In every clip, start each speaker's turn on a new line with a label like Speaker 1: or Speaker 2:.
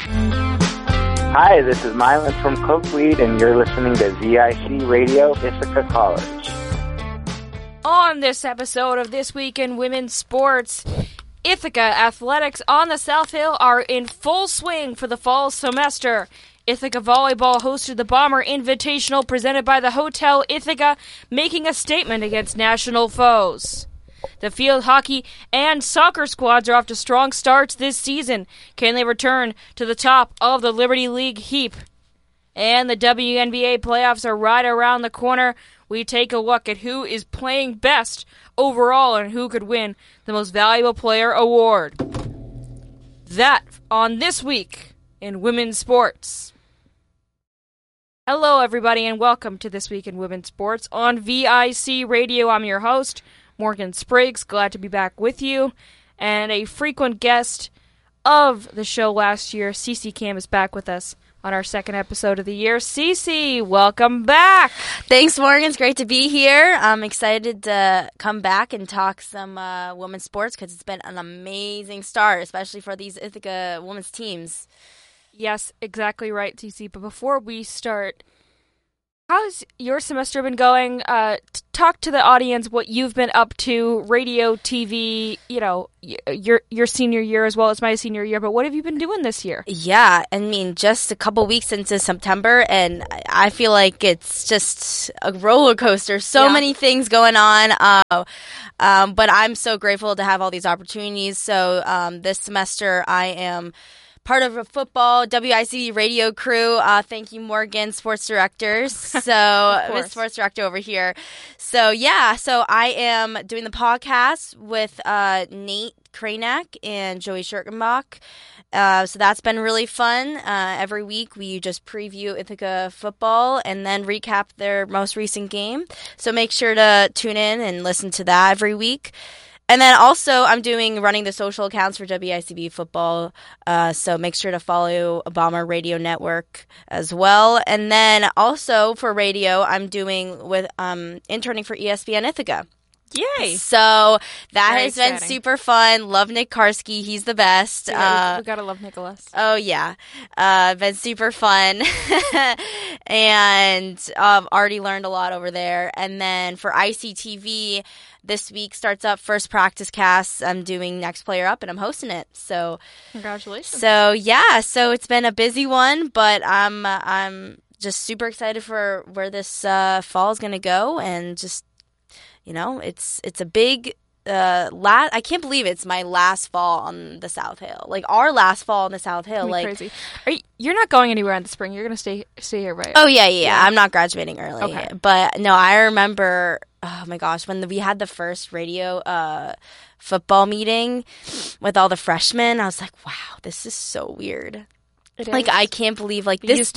Speaker 1: Hi, this is Mylan from Cookweed, and you're listening to VIC Radio, Ithaca College.
Speaker 2: On this episode of This Week in Women's Sports, Ithaca athletics on the South Hill are in full swing for the fall semester. Ithaca Volleyball hosted the Bomber Invitational presented by the Hotel Ithaca, making a statement against national foes. The field hockey and soccer squads are off to strong starts this season. Can they return to the top of the Liberty League heap? And the WNBA playoffs are right around the corner. We take a look at who is playing best overall and who could win the Most Valuable Player award. That on This Week in Women's Sports. Hello, everybody, and welcome to This Week in Women's Sports on VIC Radio. I'm your host, Morgan Spriggs. Glad to be back with you. And a frequent guest of the show last year, Cece Cam, is back with us on our second episode of the year. Cece, welcome back.
Speaker 3: Thanks, Morgan. It's great to be here. I'm excited to come back and talk some women's sports because it's been an amazing start, especially for these Ithaca women's teams.
Speaker 2: Yes, exactly right, Cece. But before we start, how's your semester been going? Talk to the audience what you've been up to, radio, TV, your senior year as well as my senior year. But what have you been doing this year?
Speaker 3: Yeah, I mean, just a couple weeks into September, and I feel like it's just a roller coaster. So many things going on. But I'm so grateful to have all these opportunities. So this semester, I am part of a football WICD radio crew. Thank you, Morgan, sports directors. So, Miss Sports Director over here. So, so I am doing the podcast with Nate Kranek and Joey Schurkenbach. So that's been really fun. Every week we just preview Ithaca football and then recap their most recent game. So make sure to tune in and listen to that every week. And then also, I'm running the social accounts for WICB football, so make sure to follow Bomber Radio Network as well. And then also for radio, I'm interning for ESPN Ithaca.
Speaker 2: Yay!
Speaker 3: So that
Speaker 2: Very
Speaker 3: has been
Speaker 2: exciting.
Speaker 3: super fun. Love Nick Karski. He's the best.
Speaker 2: We gotta love Nicholas.
Speaker 3: Oh, yeah. Been super fun. And already learned a lot over there. And then for ICTV, this week starts up First Practice Cast. I'm doing Next Player Up, and I'm hosting it. So
Speaker 2: Congratulations.
Speaker 3: So it's been a busy one, but I'm just super excited for where this fall is going to go, and just, it's a big I can't believe it's my last fall on the South Hill. Like our last fall on the South Hill. Like
Speaker 2: crazy. You're not going anywhere in the spring. You're gonna stay here, right?
Speaker 3: Oh yeah. I'm not graduating early.
Speaker 2: Okay.
Speaker 3: But no, I remember. Oh my gosh, when we had the first radio football meeting with all the freshmen, I was like, wow, this is so weird.
Speaker 2: It
Speaker 3: Like
Speaker 2: is.
Speaker 3: I can't believe
Speaker 2: This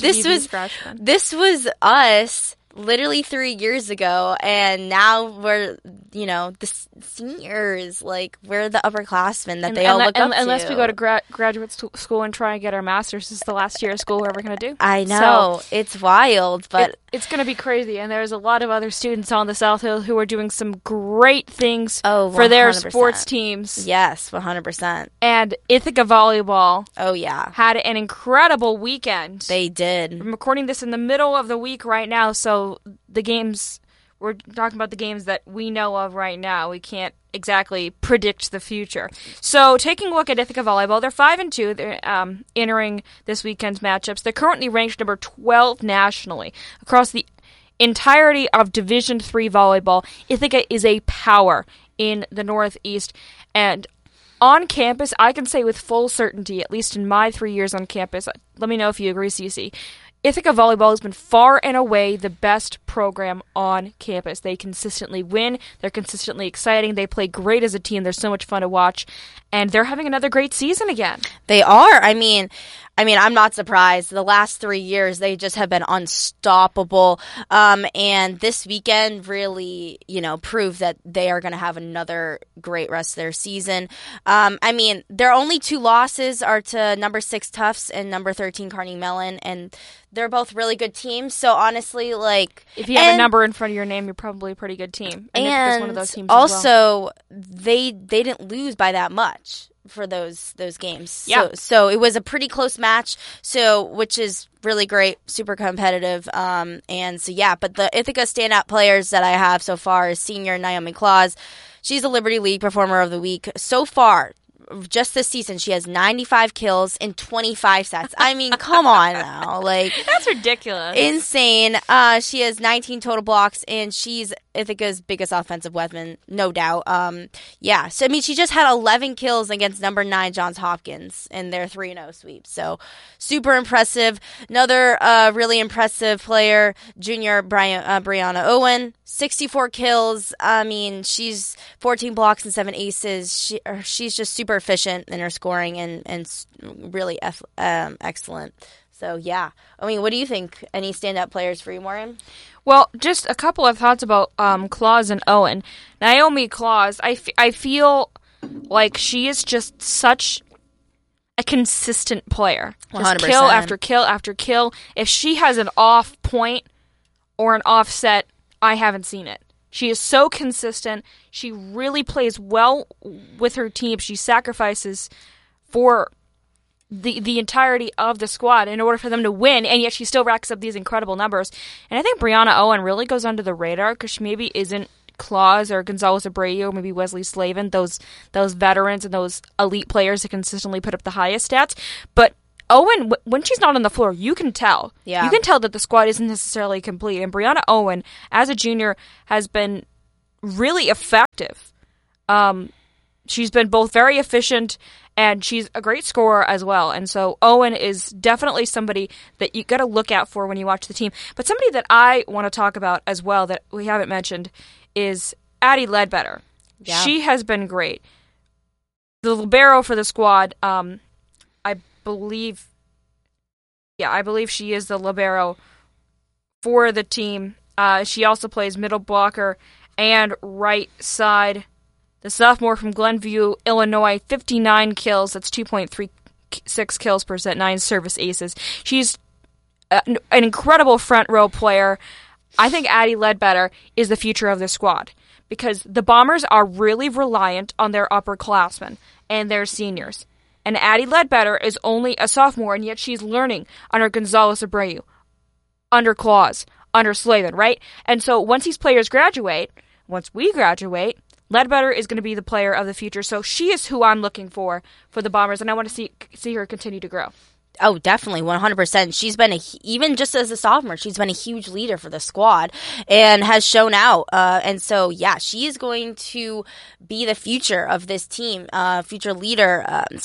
Speaker 3: was us literally 3 years ago, and now we're the seniors, like we're the upperclassmen that they all look up to.
Speaker 2: Unless we go to graduate school and try and get our master's, this is the last year of school we're ever going to do.
Speaker 3: I know, so it's wild, but
Speaker 2: it's going to be crazy. And there's a lot of other students on the South Hill who are doing some great things for their sports teams.
Speaker 3: Yes, 100%.
Speaker 2: And Ithaca Volleyball,
Speaker 3: oh yeah,
Speaker 2: had an incredible weekend.
Speaker 3: They did.
Speaker 2: I'm recording this in the middle of the week right now, so we're talking about the games that we know of right now. We can't exactly predict the future. So, taking a look at Ithaca Volleyball, they're 5-2. They're entering this weekend's matchups. They're currently ranked number 12 nationally across the entirety of Division III volleyball. Ithaca is a power in the Northeast, and on campus, I can say with full certainty, at least in my 3 years on campus, let me know if you agree, Cece, Ithaca Volleyball has been far and away the best program on campus. They consistently win. They're consistently exciting. They play great as a team. They're so much fun to watch. And they're having another great season again.
Speaker 3: They are. I mean, I'm not surprised. The last 3 years, they just have been unstoppable. And this weekend really, proved that they are going to have another great rest of their season. Their only two losses are to number 6 Tufts and number 13 Carnegie Mellon, and they're both really good teams. So honestly,
Speaker 2: if you have a number in front of your name, you're probably a pretty good team. And Ithaca's one of those teams
Speaker 3: also, they didn't lose by that much. for those games.
Speaker 2: Yeah.
Speaker 3: So it was a pretty close match. So which is really great, super competitive. And so yeah, but the Ithaca standout players that I have so far is senior Naomi Claus. She's a Liberty League Performer of the Week so far. Just this season, she has 95 kills in 25 sets. I mean, come on now. Like,
Speaker 2: that's ridiculous.
Speaker 3: Insane. She has 19 total blocks, and she's Ithaca's biggest offensive weapon, no doubt. Yeah. So, I mean, she just had 11 kills against number 9 Johns Hopkins in their 3-0 sweep. So, super impressive. Another really impressive player, junior Brianna Owen. 64 kills. I mean, she's 14 blocks and 7 aces. She's just super efficient in her scoring and really excellent. So, yeah. I mean, what do you think? Any standout players for you, Maureen?
Speaker 2: Well, just a couple of thoughts about Claus and Owen. Naomi Claus, I feel like she is just such a consistent player. Just
Speaker 3: 100%.
Speaker 2: Kill after kill after kill. If she has an off point or an offset, I haven't seen it. She is so consistent. She really plays well with her team. She sacrifices for the entirety of the squad in order for them to win, and yet she still racks up these incredible numbers. And I think Brianna Owen really goes under the radar because she maybe isn't Claus or Gonzalez Abreu or maybe Wesley Slavin, those veterans and those elite players that consistently put up the highest stats. But Owen, when she's not on the floor, you can tell.
Speaker 3: Yeah.
Speaker 2: You can tell that the squad isn't necessarily complete. And Brianna Owen, as a junior, has been really effective. She's been both very efficient and she's a great scorer as well. And so Owen is definitely somebody that you got to look out for when you watch the team. But somebody that I want to talk about as well that we haven't mentioned is Addie Ledbetter. Yeah. She has been great. The libero for the squad, I believe she is the libero for the team. She also plays middle blocker and right side. The sophomore from Glenview, Illinois, 59 kills. That's 2.36 kills per set, 9 service aces. She's an incredible front row player. I think Addie Ledbetter is the future of this squad because the Bombers are really reliant on their upperclassmen and their seniors. And Addie Ledbetter is only a sophomore, and yet she's learning under Gonzalez Abreu, under Claus, under Slavin, right? And so once these players graduate, once we graduate, Ledbetter is going to be the player of the future. So she is who I'm looking for the Bombers, and I want to see her continue to grow.
Speaker 3: Oh, definitely, 100%. She's been, even just as a sophomore, she's been a huge leader for the squad and has shown out. And so, yeah, she is going to be the future of this team, future leader.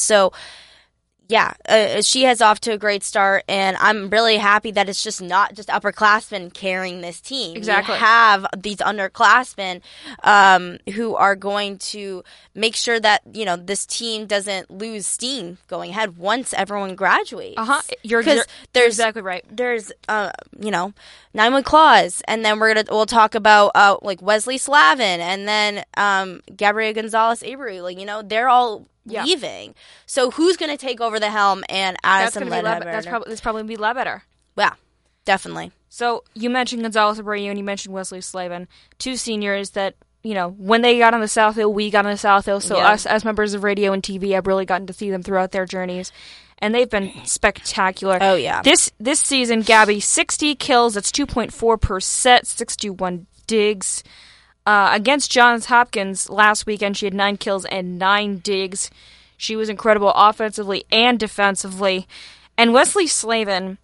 Speaker 3: She has off to a great start, and I'm really happy that it's just not just upperclassmen carrying this team.
Speaker 2: Exactly.
Speaker 3: You have these underclassmen who are going to make sure that, this team doesn't lose steam going ahead once everyone graduates.
Speaker 2: You're exactly right.
Speaker 3: There's, Naomi Claus, and then we'll talk about like Wesley Slavin, and then Gabriela Gonzalez Abreu. They're all leaving. So who's going to take over the helm and Addison Ledbetter?
Speaker 2: That's probably going to be Ledbetter.
Speaker 3: Yeah, definitely.
Speaker 2: So you mentioned Gonzalez Abreu and you mentioned Wesley Slavin, 2 seniors that, when they got on the South Hill, we got on the South Hill. So us as members of radio and TV have really gotten to see them throughout their journeys. And they've been spectacular.
Speaker 3: Oh, yeah.
Speaker 2: This season, Gabby, 60 kills. That's 2.4 per set, 61 digs. Against Johns Hopkins last weekend, she had 9 kills and 9 digs. She was incredible offensively and defensively. And Wesley Slavin,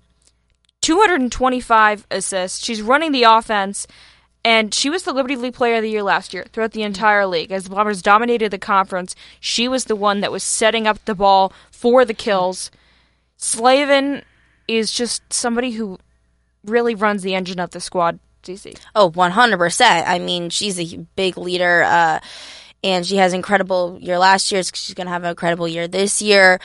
Speaker 2: 225 assists. She's running the offense, and she was the Liberty League Player of the Year last year throughout the entire league. As the Bombers dominated the conference, she was the one that was setting up the ball for the kills. Slavin is just somebody who really runs the engine of the squad. CC.
Speaker 3: Oh, 100%. I mean, she's a big leader, and she has an incredible year last year. She's going to have an incredible year this year.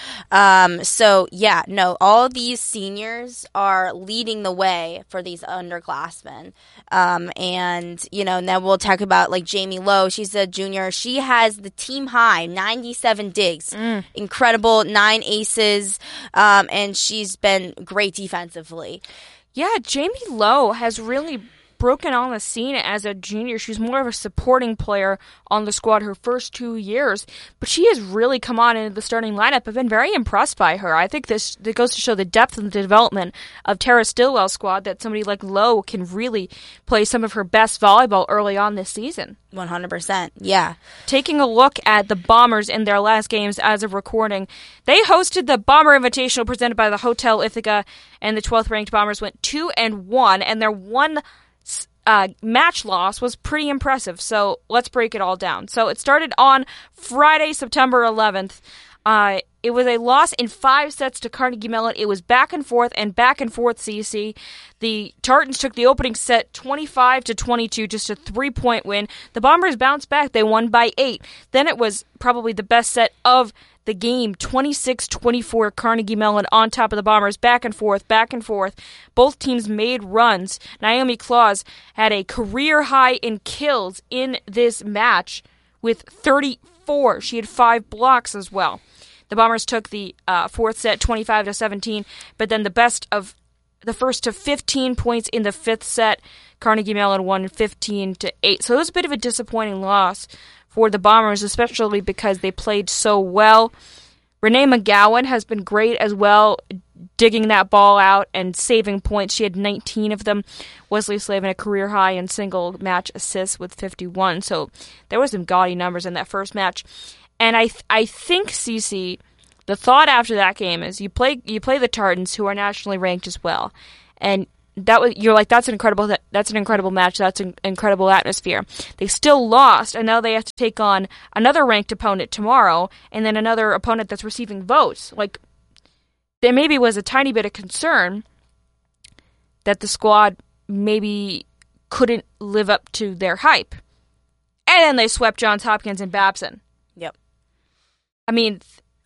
Speaker 3: All these seniors are leading the way for these underclassmen. And then we'll talk about like Jamie Lowe. She's a junior. She has the team high, 97 digs. Incredible, 9 aces, and she's been great defensively.
Speaker 2: Yeah, Jamie Lowe has really broken on the scene as a junior. She was more of a supporting player on the squad her first 2 years, but she has really come on into the starting lineup. I've been very impressed by her. I think this goes to show the depth and the development of Tara Stillwell's squad, that somebody like Lowe can really play some of her best volleyball early on this season.
Speaker 3: 100%, yeah.
Speaker 2: Taking a look at the Bombers in their last games as of recording, they hosted the Bomber Invitational presented by the Hotel Ithaca, and the 12th ranked Bombers went 2-1, and their one match loss was pretty impressive. So let's break it all down. So it started on Friday, September 11th. It was a loss in 5 sets to Carnegie Mellon. It was back and forth, CC. The Tartans took the opening set 25-22, just a 3-point win. The Bombers bounced back. They won by 8. Then it was probably the best set of the game, 26-24, Carnegie Mellon on top of the Bombers, back and forth. Both teams made runs. Naomi Claus had a career high in kills in this match with 34. She had 5 blocks as well. The Bombers took the fourth set 25-17, but then the first to 15 points in the 5th set, Carnegie Mellon won 15-8. So it was a bit of a disappointing loss for the Bombers, especially because they played so well. Renee McGowan has been great as well, digging that ball out and saving points. She had 19 of them. Wesley Slavin a career high in single match assists with 51. So there was some gaudy numbers in that first match. And I think, CC, the thought after that game is you play the Tartans, who are nationally ranked as well, and you're like, that's an incredible match, that's an incredible atmosphere. They still lost, and now they have to take on another ranked opponent tomorrow, and then another opponent that's receiving votes. Like, there maybe was a tiny bit of concern that the squad maybe couldn't live up to their hype, and then they swept Johns Hopkins and Babson.
Speaker 3: Yep.
Speaker 2: I mean,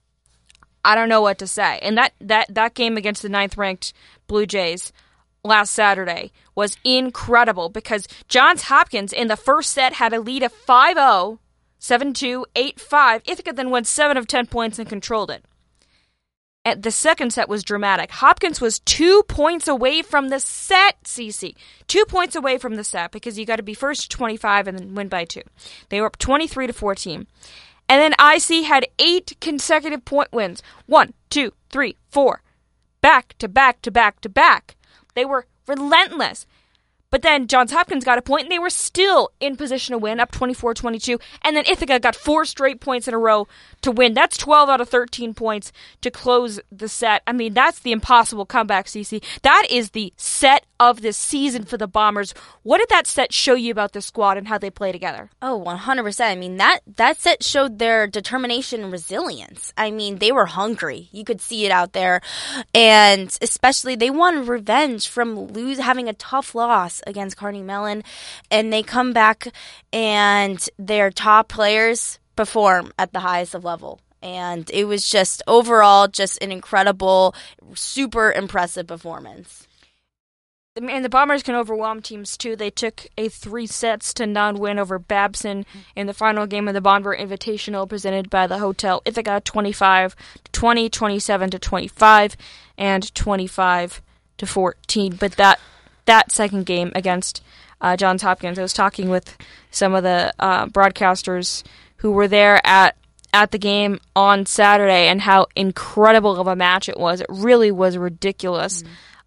Speaker 2: I don't know what to say. And that game against the 9th-ranked Blue Jays last Saturday was incredible because Johns Hopkins in the first set had a lead of 5-0, 7-2, 8-5. Ithaca then won 7 of 10 points and controlled it. And the second set was dramatic. Hopkins was 2 points away from the set, CC. 2 points away from the set because you got to be first to 25 and then win by 2. They were up 23-14. And then IC had 8 consecutive point wins. 1, 2, 3, 4. Back to back to back to back. They were relentless. But then Johns Hopkins got a point, and they were still in position to win, up 24-22. And then Ithaca got 4 straight points in a row to win. That's 12 out of 13 points to close the set. I mean, that's the impossible comeback, CC. That is the set of this season for the Bombers. What did that set show you about the squad and how they play together?
Speaker 3: Oh, 100%. I mean, that set showed their determination and resilience. I mean, they were hungry. You could see it out there. And especially, they wanted revenge from having a tough loss against Carnegie Mellon. And they come back and their top players perform at the highest of level. And it was just overall just an incredible, super impressive performance.
Speaker 2: And the Bombers can overwhelm teams, too. They took a 3-0 win over Babson in the final game of the Bomber Invitational presented by the Hotel Ithaca, 25-20, 27-25, and 25-14. But that second game against Johns Hopkins, I was talking with some of the broadcasters who were there at the game on Saturday and how incredible of a match it was. It really was ridiculous.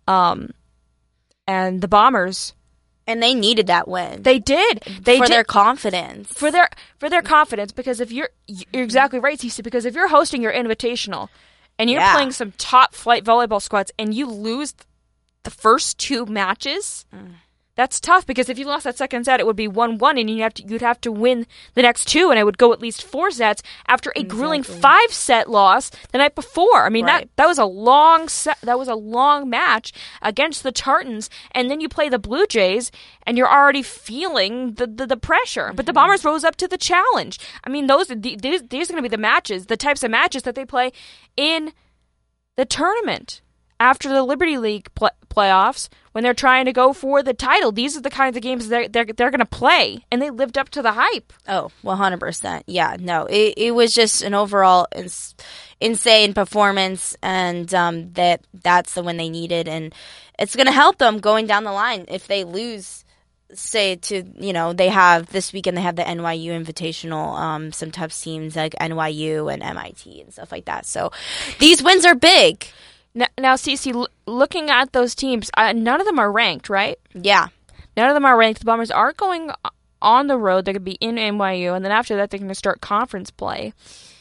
Speaker 2: And the Bombers,
Speaker 3: and they needed that win.
Speaker 2: They did.
Speaker 3: Their confidence.
Speaker 2: For their confidence, because if you're exactly right, Cece, because if you're hosting your invitational and you're playing some top flight volleyball squads and you lose the first 2 matches, that's tough, because if you lost that second set, it would be 1-1, and you'd have to win the next 2, and it would go at least 4 sets after a grueling 5-set loss the night before. I mean, that was a long match against the Tartans, and then you play the Blue Jays, and you're already feeling the pressure. But the Bombers rose up to the challenge. I mean, these are going to be the types of matches that they play in the tournament after the Liberty League playoffs, when they're trying to go for the title. These are the kinds of games they're going to play, and they lived up to the hype.
Speaker 3: Oh, 100%. Yeah, no, it was just an overall insane performance, and that's the win they needed, and it's going to help them going down the line if they lose say to, they have this weekend, they have the NYU Invitational, some tough teams like NYU and MIT and stuff like that. So these wins are big.
Speaker 2: Now, Cece, looking at those teams, none of them are ranked, right?
Speaker 3: Yeah.
Speaker 2: None of them are ranked. The Bombers are going on the road. They're going to be in NYU, and then after that, they're going to start conference play.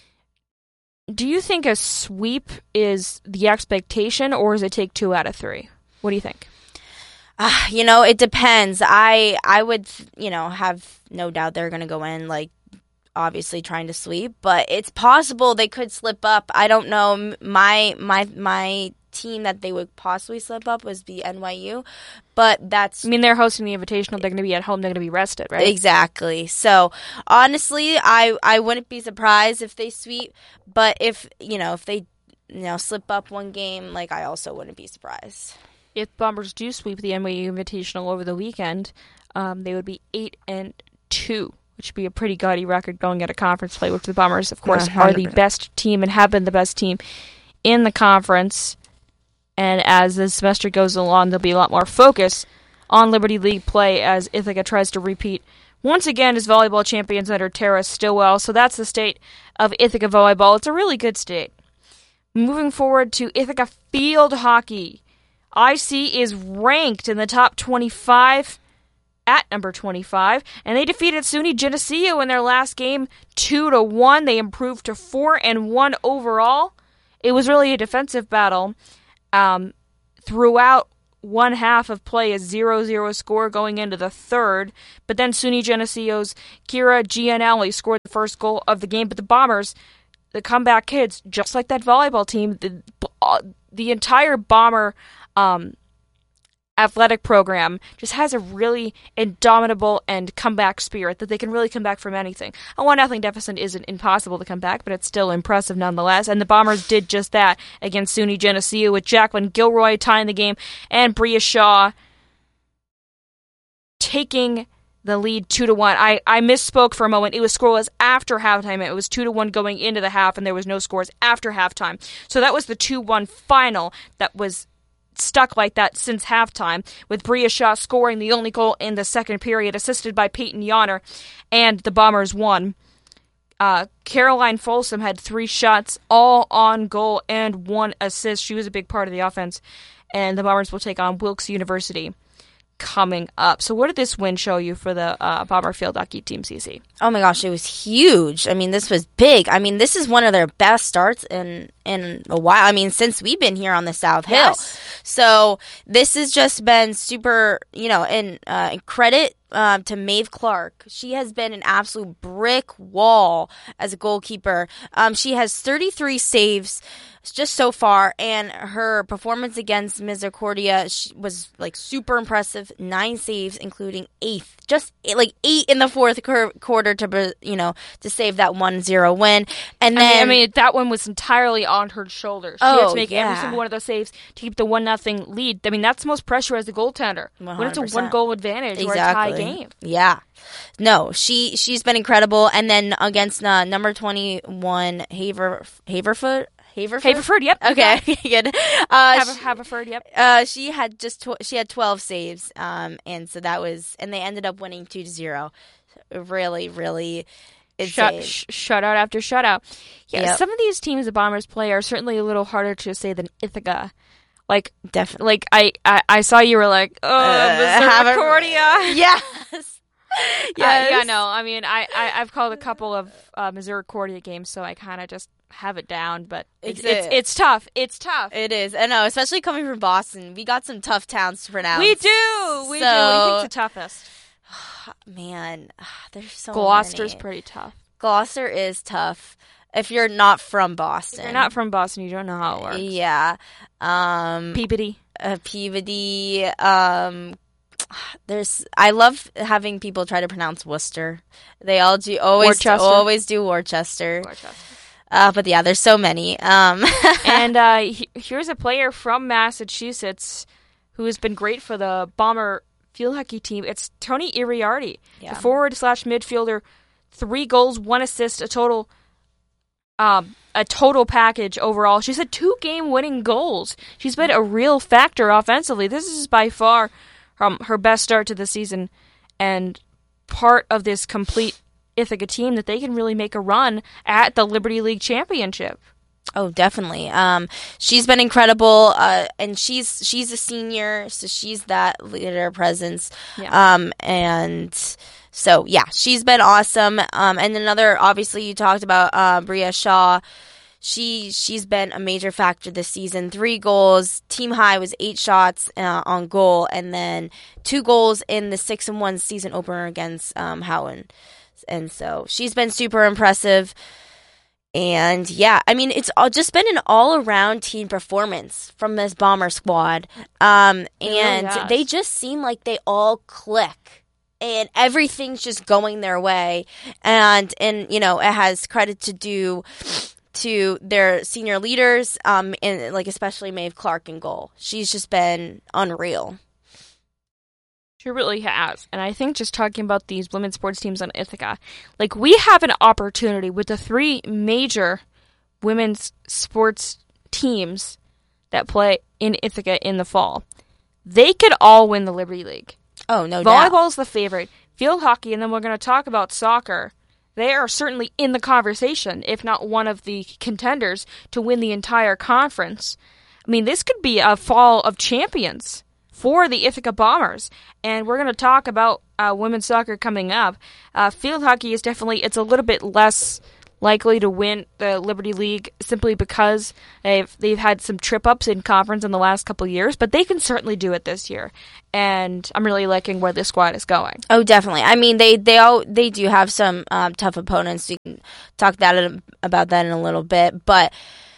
Speaker 2: Do you think a sweep is the expectation, or is it take 2 out of 3? What do you think?
Speaker 3: It depends. I would, have no doubt they're going to go in, like, obviously trying to sweep, but it's possible they could slip up. I don't know. My team that they would possibly slip up was the NYU, but that's...
Speaker 2: I mean, they're hosting the Invitational. They're going to be at home. They're going to be rested, right?
Speaker 3: Exactly. So, honestly, I wouldn't be surprised if they sweep, but if they, slip up one game, like, I also wouldn't be surprised.
Speaker 2: If Bombers do sweep the NYU Invitational over the weekend, they would be 8-2. Which would be a pretty gaudy record going at a conference play, which the Bombers, of course, 100%. Are the best team and have been the best team in the conference. And as the semester goes along, there'll be a lot more focus on Liberty League play as Ithaca tries to repeat once again as volleyball champions under Tara Stillwell. So that's the state of Ithaca volleyball. It's a really good state. Moving forward to Ithaca field hockey. IC is ranked in the top 25 at number 25, and they defeated SUNY Geneseo in their last game 2-1. They improved to 4-1 overall. It was really a defensive battle. Throughout one half of play, a 0-0 score going into the third, but then SUNY Geneseo's Kira Gianelli scored the first goal of the game, but the Bombers, the comeback kids, just like that volleyball team, the entire Bomber athletic program just has a really indomitable and comeback spirit that they can really come back from anything. A 1-0 deficit isn't impossible to come back, but it's still impressive nonetheless. And the Bombers did just that against SUNY Geneseo with Jacqueline Gilroy tying the game and Bria Shaw taking the lead 2-1. I misspoke for a moment. It was scoreless after halftime. It was 2-1 going into the half, and there was no scores after halftime. So that was the 2-1 final that was stuck like that since halftime, with Bria Shaw scoring the only goal in the second period, assisted by Peyton Yonner, and the Bombers won. Caroline Folsom had 3 shots, all on goal, and 1 assist. She was a big part of the offense, and the Bombers will take on Wilkes University coming up. So what did this win show you for the Bomber field hockey team, CC?
Speaker 3: Oh my gosh, it was huge. I mean, this was big. I mean, this is one of their best starts in a while. I mean, since we've been here on the South Hill.
Speaker 2: Yes.
Speaker 3: So this has just been super, and credit to Maeve Clark. She has been an absolute brick wall as a goalkeeper. She has 33 saves just so far, and her performance against Misericordia was like super impressive. 9 saves, including 8 in the fourth quarter to save that 1-0 win. And then
Speaker 2: I mean that one was entirely on her shoulders. She had to make every single one of those saves to keep the 1-0 lead. I mean, that's the most pressure as a goaltender
Speaker 3: 100%.
Speaker 2: when it's a 1-goal advantage or a tie game.
Speaker 3: Yeah. No, she's been incredible. And then against number 21 Haverford.
Speaker 2: Yep.
Speaker 3: Okay, good.
Speaker 2: Haverford, yep.
Speaker 3: She had 12 saves, and so that was, and they ended up winning 2-0. Really, really insane.
Speaker 2: Shutout after shutout. Yeah, yep. Some of these teams the Bombers play are certainly a little harder to say than Ithaca. Like, definitely. Like, I saw you were like, Misericordia.
Speaker 3: Yes.
Speaker 2: Yeah, no. I mean, I've called a couple of Misericordia games, so I kind of just have it down. But it's tough. It's tough.
Speaker 3: It is. I know, especially coming from Boston. We got some tough towns to pronounce.
Speaker 2: We do. What do you think's the toughest?
Speaker 3: Man, there's so
Speaker 2: Gloucester's
Speaker 3: many.
Speaker 2: Pretty tough.
Speaker 3: Gloucester is tough. If you're not from Boston.
Speaker 2: If you're not from Boston, you don't know how it works.
Speaker 3: Yeah.
Speaker 2: Peabody.
Speaker 3: I love having people try to pronounce Worcester. They all do always do Worcester. But yeah, there's so many.
Speaker 2: And here's a player from Massachusetts who has been great for the Bomber field hockey team. It's Tony Iriarty, the forward/midfielder. 3 goals, 1 assist, a total package overall. She's had 2 game-winning goals. She's been a real factor offensively. This is by far her best start to the season and part of this complete Ithaca team that they can really make a run at the Liberty League Championship.
Speaker 3: Oh, definitely. She's been incredible, and she's a senior, so she's that leader presence.
Speaker 2: Yeah.
Speaker 3: And so yeah, she's been awesome. And another, obviously, you talked about Bria Shaw. She's been a major factor this season. 3 goals. Team high was 8 shots on goal, and then 2 goals in the 6-1 season opener against Howland. And so she's been super impressive. And yeah, I mean, it's just been an all-around team performance from this Bomber squad. And they just seem like they all click. And everything's just going their way. And you know, it has credit to do to their senior leaders, and like especially Maeve Clark in goal. She's just been unreal.
Speaker 2: She really has. And I think just talking about these women's sports teams on Ithaca, like we have an opportunity with the 3 major women's sports teams that play in Ithaca in the fall. They could all win the Liberty League.
Speaker 3: Oh, no doubt.
Speaker 2: Volleyball's the favorite. Field hockey, and then we're going to talk about soccer. They are certainly in the conversation, if not one of the contenders, to win the entire conference. I mean, this could be a fall of champions for the Ithaca Bombers. And we're going to talk about women's soccer coming up. Field hockey is definitely, it's a little bit less likely to win the Liberty League simply because they've had some trip-ups in conference in the last couple of years, but they can certainly do it this year. And I'm really liking where this squad is going.
Speaker 3: Oh, definitely. I mean, they do have some tough opponents. You can talk about that in a little bit, but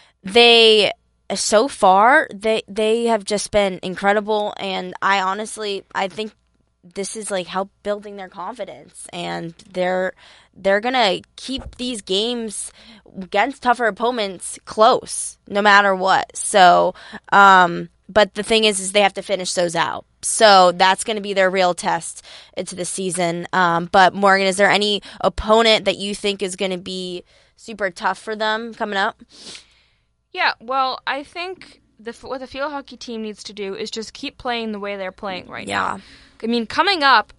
Speaker 3: so far, they have just been incredible, and I think this is like help building their confidence, and they're gonna keep these games against tougher opponents close, no matter what. So, but the thing is they have to finish those out. So that's going to be their real test into the season. But Morgan, is there any opponent that you think is going to be super tough for them coming up?
Speaker 2: Yeah, well, I think what the field hockey team needs to do is just keep playing the way they're playing right now. I mean, coming up,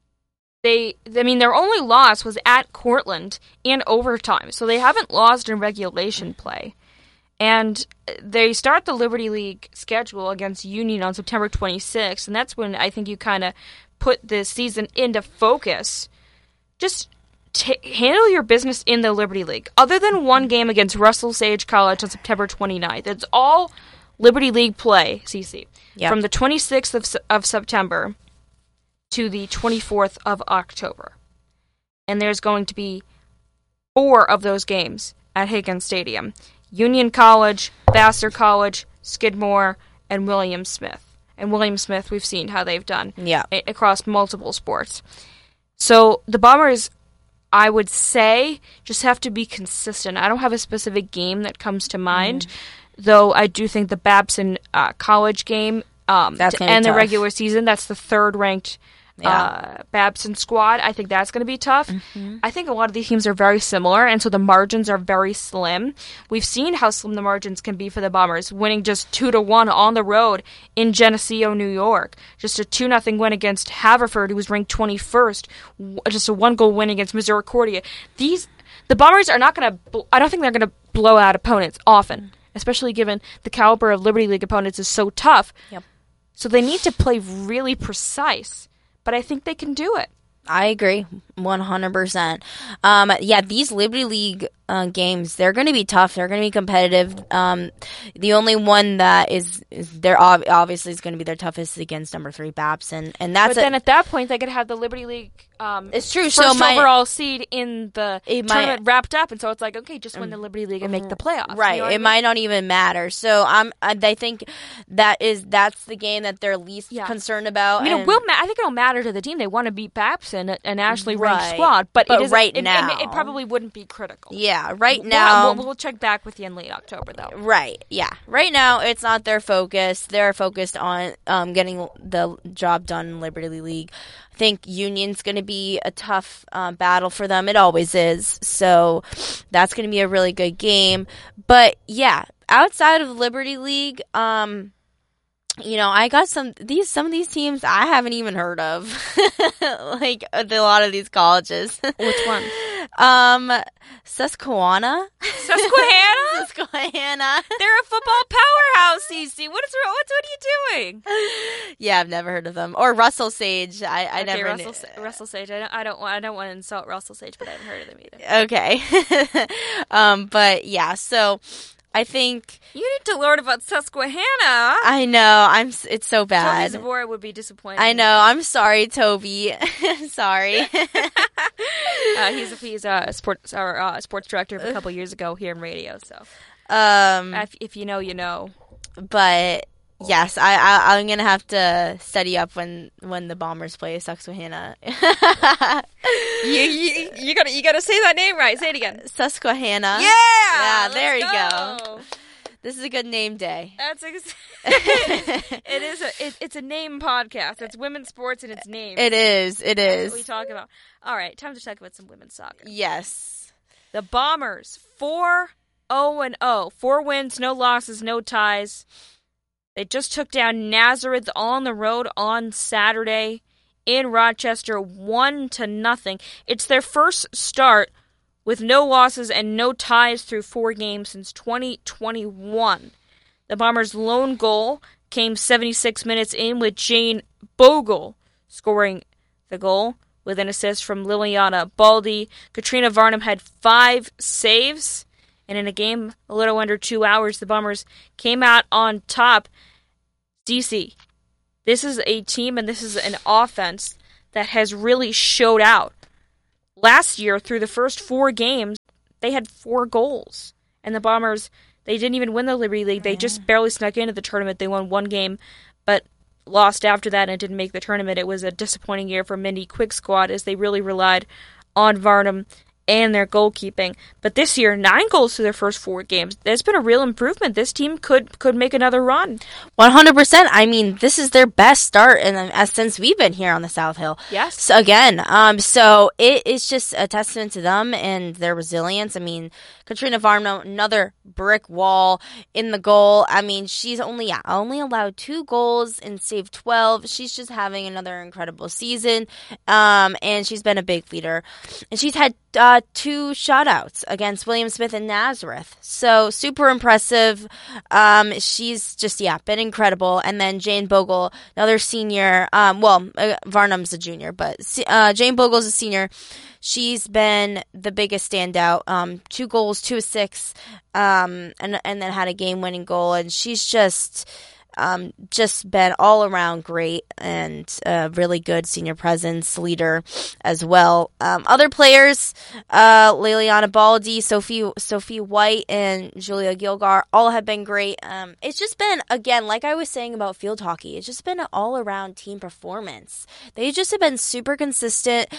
Speaker 2: their only loss was at Cortland in overtime, so they haven't lost in regulation play. And they start the Liberty League schedule against Union on September 26th, and that's when I think you kind of put this season into focus. Just handle your business in the Liberty League. Other than one game against Russell Sage College on September 29th, it's all Liberty League play, CC, from the 26th of September to the 24th of October. And there's going to be 4 of those games at Higgins Stadium. Union College, Vassar College, Skidmore, and William Smith. And William Smith, we've seen how they've done across multiple sports. So the Bombers, I would say, just have to be consistent. I don't have a specific game that comes to mind, though I do think the Babson College game to end the regular season, that's the 3rd-ranked Babson squad. I think that's going to be tough. I think a lot of these teams are very similar, and so the margins are very slim. We've seen how slim the margins can be for the Bombers, winning just 2-1 on the road in Geneseo, New York. Just a 2-0 win against Haverford, who was ranked 21st. Just a 1-goal win against Misericordia. The Bombers are not going to. I don't think they're going to blow out opponents often, especially given the caliber of Liberty League opponents is so tough. So they need to play really precise. But I think they can do it.
Speaker 3: I agree, 100%. These Liberty League games, they're going to be tough. They're going to be competitive. The only one that is they're obviously is going to be their toughest against number 3 Babson, and that's.
Speaker 2: But then at that point, they could have the Liberty League.
Speaker 3: It's true.
Speaker 2: First overall seed in the tournament wrapped up, and so it's like, okay, just win the Liberty League and make the playoffs.
Speaker 3: Right.
Speaker 2: You know
Speaker 3: it might not even matter. So I think that's the game that they're least concerned about.
Speaker 2: I mean, I think it'll matter to the team. They want to beat Babson, a nationally ranked squad, but it probably wouldn't be critical.
Speaker 3: Yeah, right now.
Speaker 2: We'll check back with you in late October, though.
Speaker 3: Right, yeah. Right now, it's not their focus. They're focused on getting the job done in Liberty League. I think Union's going to be a tough battle for them. It always is. So that's going to be a really good game. But, yeah, outside of Liberty League, I got some of these teams I haven't even heard of, like a lot of these colleges.
Speaker 2: Which one?
Speaker 3: Susquehanna.
Speaker 2: Susquehanna? They're a football powerhouse, Cece. What are you doing?
Speaker 3: Yeah, I've never heard of them. Or Russell Sage. I never knew.
Speaker 2: Russell Sage. I don't want to insult Russell Sage, but I haven't heard of them either.
Speaker 3: Okay. But yeah, so I think
Speaker 2: you need to learn about Susquehanna.
Speaker 3: I know. It's so bad.
Speaker 2: Toby Zavora would be disappointed.
Speaker 3: I know. I'm sorry, Toby. Sorry.
Speaker 2: He's a sports director of a couple years ago here in radio. So, if you know, you know.
Speaker 3: But yes, I'm gonna have to study up when the Bombers play Susquehanna.
Speaker 2: you gotta say that name right. Say it again.
Speaker 3: Susquehanna.
Speaker 2: Yeah.
Speaker 3: There you go. This is a good name day.
Speaker 2: That's it's a name podcast. It's women's sports and it's names.
Speaker 3: It is.
Speaker 2: That's what we talk about. All right, time to talk about some women's soccer.
Speaker 3: Yes.
Speaker 2: The Bombers 4-0-0, 4 wins, no losses, no ties. They just took down Nazareth on the road on Saturday in Rochester, 1-0. It's their first start with no losses and no ties through 4 games since 2021. The Bombers' lone goal came 76 minutes in with Jane Bogle scoring the goal with an assist from Liliana Baldi. Katrina Varnum had 5 saves, and in a game a little under 2 hours, the Bombers came out on top. DC, this is a team and this is an offense that has really showed out. Last year, through the first 4 games, they had 4 goals. And the Bombers, they didn't even win the Liberty League. They just barely snuck into the tournament. They won 1 game, but lost after that and didn't make the tournament. It was a disappointing year for Mindy Quick squad as they really relied on Varnum and their goalkeeping. But this year, 9 goals through their first 4 games. There's been a real improvement. This team could make another run.
Speaker 3: 100%. I mean, this is their best start since we've been here on the South Hill.
Speaker 2: Yes.
Speaker 3: So again, so it is just a testament to them and their resilience. I mean, Katrina Varnum, another brick wall in the goal. I mean, she's only allowed 2 goals and saved 12. She's just having another incredible season. And she's been a big leader. And she's had 2 shutouts against William Smith and Nazareth. So super impressive. She's just, been incredible. And then Jane Bogle, another senior. Varnum's a junior, but Jane Bogle's a senior. She's been the biggest standout. 2 goals, 2 assists, and then had a game-winning goal. And she's just been all around great and really good senior presence leader as well. Other players, Liliana Baldi, Sophie White, and Julia Gilgar all have been great. It's just been, again, like I was saying about field hockey, it's just been an all-around team performance. They just have been super consistent,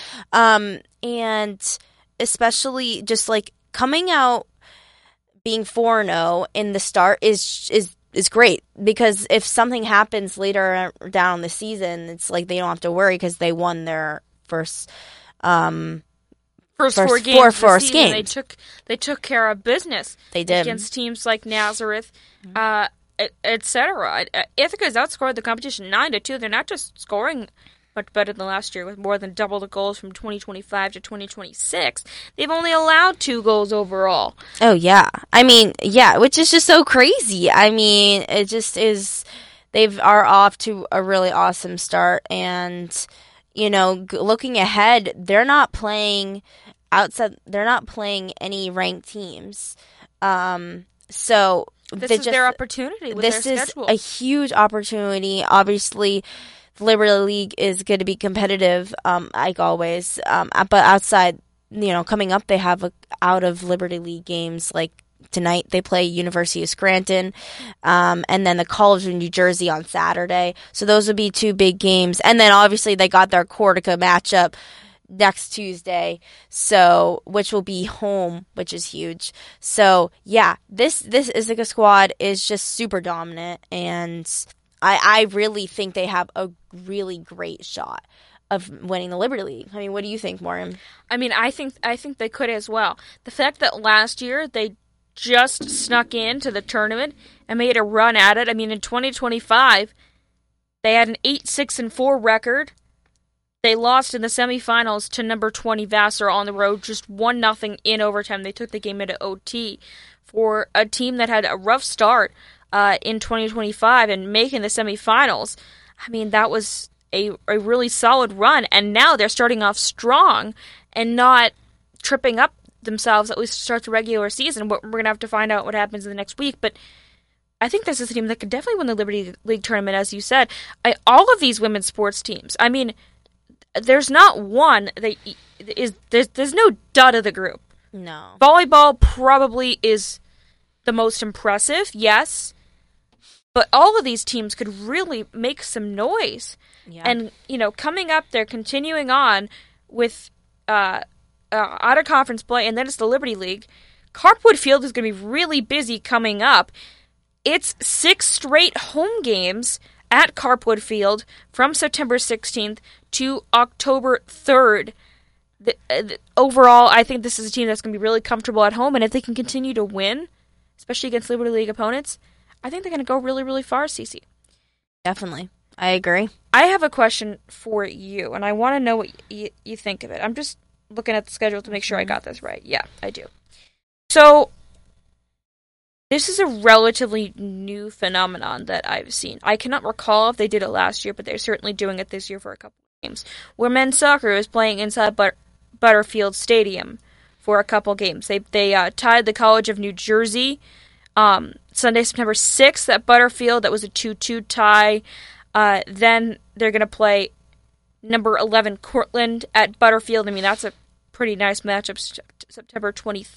Speaker 3: and especially just like coming out being 4-0 in the start is great, because if something happens later down the season, it's like they don't have to worry because they won their first 4 games.
Speaker 2: They took care of business.
Speaker 3: They did
Speaker 2: against teams like Nazareth, etc. Ithaca's outscored the competition 9-2. They're not just scoring much better than last year with more than double the goals from 2025 to 2026. They've only allowed 2 goals overall.
Speaker 3: Oh, yeah. I mean, which is just so crazy. I mean, it just is. They are off to a really awesome start. And, looking ahead, they're not playing outside. They're not playing any ranked teams. So
Speaker 2: this is their opportunity with their schedule.
Speaker 3: This is a huge opportunity. Obviously, Liberty League is going to be competitive, like always. But outside, coming up, they have out of Liberty League games. Like tonight, they play University of Scranton, and then the College of New Jersey on Saturday. So those would be 2 big games. And then obviously they got their Corsica matchup next Tuesday, which will be home, which is huge. So this Ithaca squad is just super dominant, and I really think they have a really great shot of winning the Liberty League. I mean, what do you think, Maureen?
Speaker 2: I mean, I think they could as well. The fact that last year they just snuck into the tournament and made a run at it. I mean, in 2025, They had an 8-6-4 record. They lost in the semifinals to number 20 Vassar on the road, just 1-0 in overtime. They took the game into OT for a team that had a rough start in 2025 and making the semifinals. I mean, that was a really solid run, and now they're starting off strong and not tripping up themselves at least to start the regular season. We're going to have to find out what happens in the next week, but I think this is a team that could definitely win the Liberty League tournament, as you said. All of these women's sports teams, I mean, there's not one that is, there's no dud of the group.
Speaker 3: No.
Speaker 2: Volleyball probably is the most impressive, yes, but all of these teams could really make some noise.
Speaker 3: Yeah.
Speaker 2: And, coming up, they're continuing on with out-of-conference play, and then it's the Liberty League. Carpwood Field is going to be really busy coming up. It's 6 straight home games at Carpwood Field from September 16th to October 3rd. Overall, I think this is a team that's going to be really comfortable at home, and if they can continue to win, especially against Liberty League opponents, I think they're going to go really, really far, Cece.
Speaker 3: Definitely. I agree.
Speaker 2: I have a question for you, and I want to know what you think of it. I'm just looking at the schedule to make sure I got this right. Yeah, I do. So, this is a relatively new phenomenon that I've seen. I cannot recall if they did it last year, but they're certainly doing it this year for a couple of games, where men's soccer is playing inside Butterfield Stadium for a couple games. They tied the College of New Jersey Sunday, September 6th at Butterfield. That was a 2-2 tie. Then they're going to play number 11 Cortland at Butterfield. I mean, that's a pretty nice matchup, September 23rd.